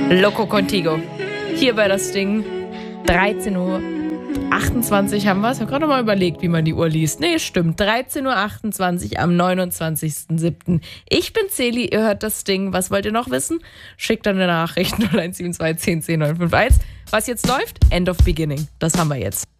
Loco Contigo. Hier bei das Ding. 13:28 Uhr haben wir es. Ich habe gerade noch mal überlegt, wie man die Uhr liest. Nee, stimmt. 13:28 Uhr am 29.07. Ich bin Celi, ihr hört das Ding. Was wollt ihr noch wissen? Schickt dann eine Nachricht 0172 10 10 951. Was jetzt läuft? End of Beginning. Das haben wir jetzt.